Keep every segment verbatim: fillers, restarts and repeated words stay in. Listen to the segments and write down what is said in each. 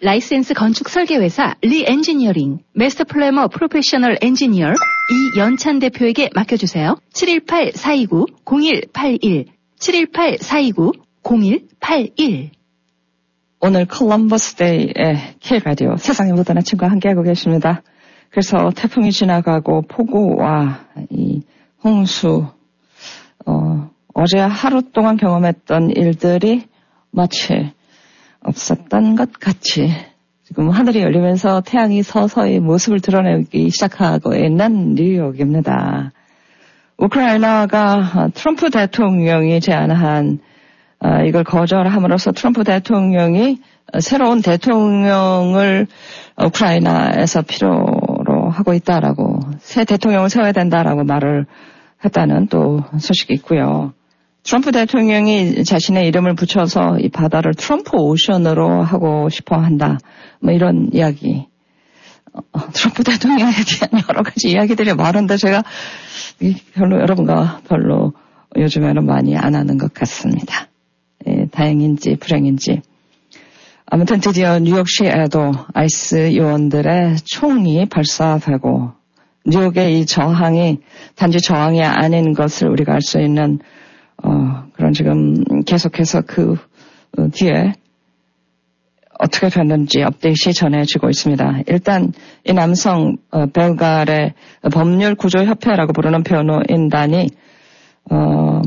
라이센스 건축 설계회사 리엔지니어링 마스터 플래머 프로페셔널 엔지니어 이연찬 대표에게 맡겨주세요. 칠일팔 사이구 공일팔일 칠일팔 사이구 공일팔일. 오늘 콜럼버스 데이의 K라디오 세상의 모든 아침과 함께하고 계십니다. 그래서 태풍이 지나가고 폭우와 이 홍수, 어, 어제 하루 동안 경험했던 일들이 마치 없었던 것 같이 지금 하늘이 열리면서 태양이 서서히 모습을 드러내기 시작하고 있는 뉴욕입니다. 우크라이나가 트럼프 대통령이 제안한 어, 이걸 거절함으로써 트럼프 대통령이 새로운 대통령을 우크라이나에서 필요로 하고 있다라고, 새 대통령을 세워야 된다라고 말을 했다는 또 소식이 있고요. 트럼프 대통령이 자신의 이름을 붙여서 이 바다를 트럼프 오션으로 하고 싶어 한다. 뭐 이런 이야기. 어, 트럼프 대통령에 대한 여러 가지 이야기들이 많은데 제가 별로 여러분과 별로 요즘에는 많이 안 하는 것 같습니다. 예, 다행인지 불행인지. 아무튼 드디어 뉴욕시에도 아이스 요원들의 총이 발사되고 뉴욕의 이 저항이 단지 저항이 아닌 것을 우리가 알 수 있는 어, 그런 지금 계속해서 그 어, 뒤에 어떻게 됐는지 업데이트이 전해지고 있습니다. 일단 이 남성 어, 벨갈의 법률구조협회라고 부르는 변호인단이 어,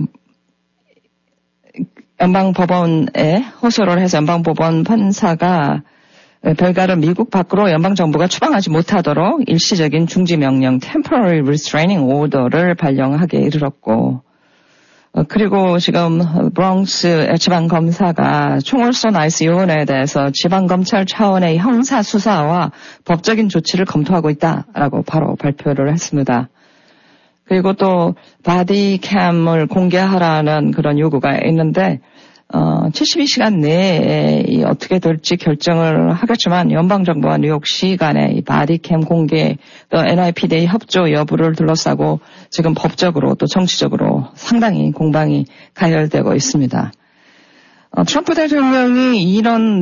연방법원에 호소를 해서 연방법원 판사가 벨갈을 미국 밖으로 연방정부가 추방하지 못하도록 일시적인 중지명령 (temporary restraining order)를 발령하게 이르렀고, 어, 그리고 지금 브롱스 지방검사가 총을 쏜 아이스 요원에 대해서 지방검찰 차원의 형사수사와 법적인 조치를 검토하고 있다라고 바로 발표를 했습니다. 그리고 또 바디캠을 공개하라는 그런 요구가 있는데 어, 칠십이 시간 내에 이 어떻게 될지 결정을 하겠지만 연방정부와 뉴욕시 간의 이 바디캠 공개 또 엔와이피디의 협조 여부를 둘러싸고 지금 법적으로 또 정치적으로 상당히 공방이 가열되고 있습니다. 어, 트럼프 대통령이 이런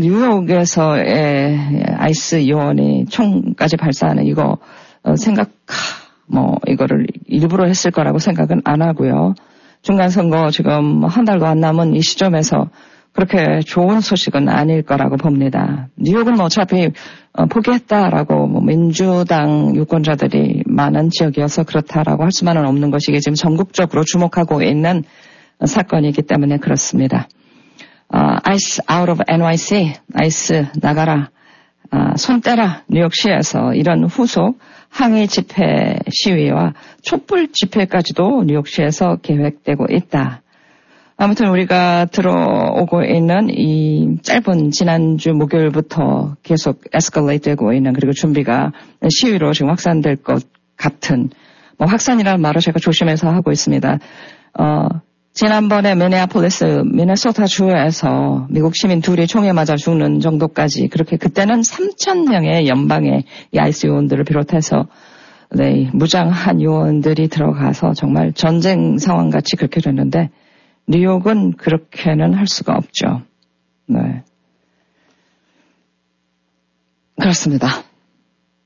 뉴욕에서의 아이스 요원이 총까지 발사하는 이거 어, 생각 뭐 이거를 일부러 했을 거라고 생각은 안 하고요. 중간선거 지금 한 달도 안 남은 이 시점에서 그렇게 좋은 소식은 아닐 거라고 봅니다. 뉴욕은 어차피 포기했다라고 뭐 민주당 유권자들이 많은 지역이어서 그렇다라고 할 수만은 없는 것이 지금 전국적으로 주목하고 있는 사건이기 때문에 그렇습니다. 어, 아이스 out of 엔와이씨, 아이스 나가라, 어, 손 떼라 뉴욕시에서 이런 후속 항의 집회 시위와 촛불 집회까지도 뉴욕시에서 계획되고 있다. 아무튼 우리가 들어오고 있는 이 짧은 지난주 목요일부터 계속 에스컬레이트 되고 있는, 그리고 준비가 시위로 지금 확산될 것 같은, 뭐 확산이라는 말을 제가 조심해서 하고 있습니다. 어, 지난번에 미네아폴리스, 미네소타 주에서 미국 시민 둘이 총에 맞아 죽는 정도까지, 그렇게 그때는 삼천 명의 연방의 이 아이스 요원들을 비롯해서 네, 무장한 요원들이 들어가서 정말 전쟁 상황같이 그렇게 됐는데 뉴욕은 그렇게는 할 수가 없죠. 네. 그렇습니다.